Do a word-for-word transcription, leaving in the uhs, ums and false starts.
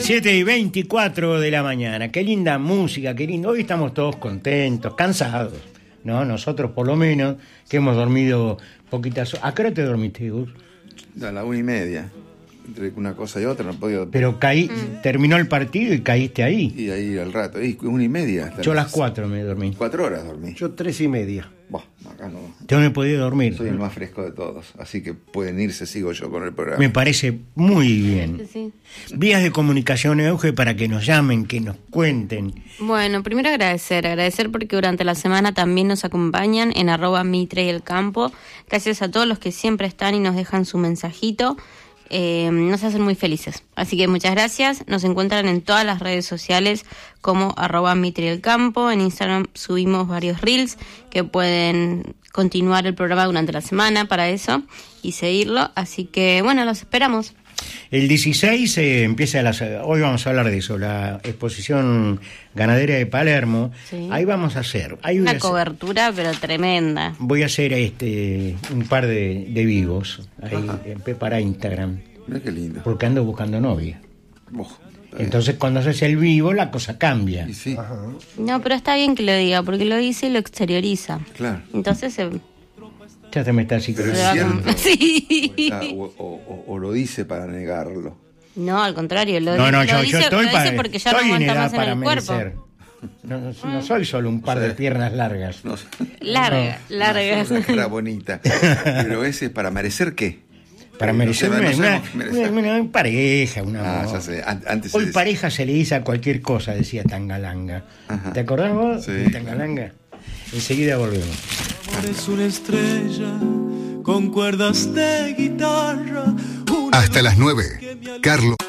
siete y veinticuatro de la mañana. Qué linda música, qué lindo. Hoy estamos todos contentos, cansados, ¿no? Nosotros por lo menos, que hemos dormido poquitas horas. ¿A qué hora te dormiste, Gus? A la una y media. Entre una cosa y otra no he podido... Pero caí, mm. terminó el partido y caíste ahí. Y ahí al rato, y una y media. Yo a las cuatro me dormí. Cuatro horas dormí. Yo tres y media. Bah, acá no. Yo no he podido dormir. Soy el más fresco de todos, así que pueden irse, sigo yo con el programa. Me parece muy bien. Sí. Vías de comunicación, Euge, para que nos llamen, que nos cuenten. Bueno, primero agradecer, agradecer porque durante la semana también nos acompañan en arroba Mitre y el Campo. Gracias a todos los que siempre están y nos dejan su mensajito. Eh, nos hacen muy felices, así que muchas gracias. Nos encuentran en todas las redes sociales como arroba Mitre y el Campo. En Instagram subimos varios reels que pueden continuar el programa durante la semana para eso y seguirlo, así que bueno, los esperamos. El dieciséis eh, empieza, las, hoy vamos a hablar de eso, la exposición ganadera de Palermo. Sí. Ahí vamos a hacer... Hay una hacer, cobertura, pero tremenda. Voy a hacer este un par de, de vivos ahí eh, para Instagram. Mira qué lindo. Porque ando buscando novia. Oh, entonces cuando se hace el vivo la cosa cambia. Sí. No, pero está bien que lo diga, porque lo dice y lo exterioriza. Claro. Entonces se... Ya te me estás Pero es cierto. Sí. O, o, o, o lo dice para negarlo. No, al contrario, lo, no, no, lo yo, dice, yo estoy lo para, dice porque ya estoy no aguanta en edad más en para el merecer. cuerpo. No, no, no soy solo un par o sea, de piernas largas. No, larga, no, larga. Una cara bonita. Pero ese es para merecer qué. Para merecer no, una, no una, merecer. una, una pareja, una ah, ya sé. Antes hoy se pareja se le dice a cualquier cosa, decía Tangalanga. Ajá. ¿Te acordás vos sí. de Tangalanga? Enseguida volvemos. Eres una estrella con cuerdas de guitarra. Hasta las nueve, Carlos.